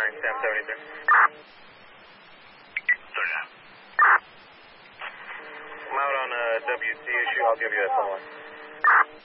Sam 73. I'm out on a WT issue. I'll give you a phone.